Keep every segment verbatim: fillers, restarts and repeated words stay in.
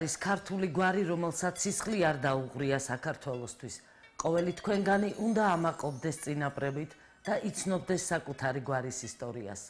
ის ქართული გვარი, რომელსაც სისხლი არ დაუღრია საქართველოსთვის. ყოველი თქვენგანი უნდა ამაყობდეს წინაპრებით და იცნობდეს საკუთარი გვარის ისტორიას.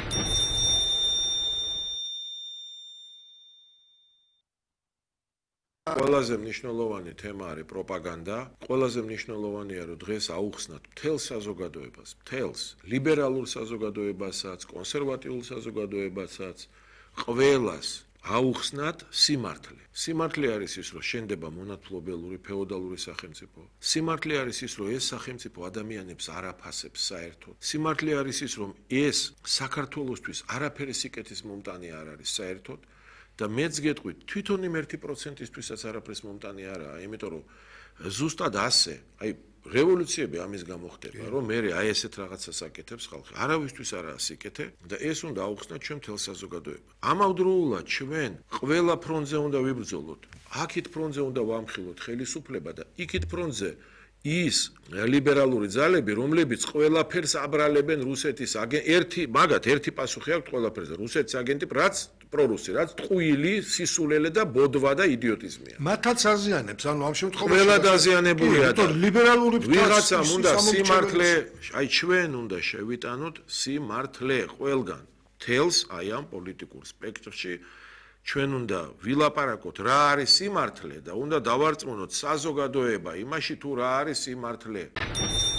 ყველაზე მნიშვნელოვანი თემა არის პროპაგანდა. ყველაზე მნიშვნელოვანია, რომ დღეს აუხსნათ მთელ საზოგადოებას, მთელს ლიბერალურ საზოგადოებასაც, კონსერვატიულ საზოგადოებასაც, ყველას აუხსნათ სიმართლე. სიმართლე არის ის, რომ შენდება მონათმფლობელური ფეოდალური სახელმწიფო. სიმართლე არის ის, რომ ეს სახელმწიფო ადამიანებს არ აფასებს საერთოდ. სიმართლე არის ის, რომ ეს საქართველოსთვის არაფერი სიკეთის მომტანი არ არის საერთოდ. და მეც გეტყვით, თვითონ იმ ერთი პროცენტისთვისაც არაფრის მომტანი არაა, იმიტომ რომ ზუსტად ასე, აი რევოლუციები ამის გამო ხდება, რომ მე აი ესეთ რაღაცას აკეთებს ხალხი. არავისთვის არაა სიკეთე და ეს უნდა აუხსნათ ჩვენ მთელ საზოგადოება. ამავდროულად ჩვენ ყველა ფრონტზე უნდა ვიბრძოლოთ. აქეთ ფრონტზე უნდა ვამხილოთ ხელისუფლება და იქით ფრონტზე ის ლიბერალური ძალები, რომლებიც ყველაფერს აბრალებენ რუსეთის ერთი, მაგათ ერთი პასუხი აქვს ყველაფერზე. რუსეთის აგენტი, რაც პრორუსი, რაც ტყუილი, სისულელე და ბოდვა და იდიოტიზმია. მათაც აზიანებს, ანუ ამ შემთხვევაში ყველა დაზიანებულია. იმიტომ ლიბერალური ვიღაცამ უნდა სიმართლე, აი ჩვენ უნდა შევიტანოთ სიმართლე ყველგან. თელს აი ამ პოლიტიკურ სპექტრში ჩვენ უნდა ვილაპარაკოთ რა არის სიმართლე და უნდა დავარწმუნოთ საზოგადოება იმაში თუ რა არის სიმართლე.